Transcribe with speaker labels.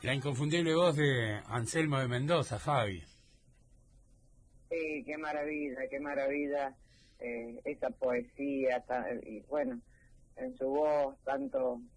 Speaker 1: La inconfundible voz de Anselmo de Mendoza, Fabi.
Speaker 2: Sí, qué maravilla esa poesía, y bueno, en su voz tanto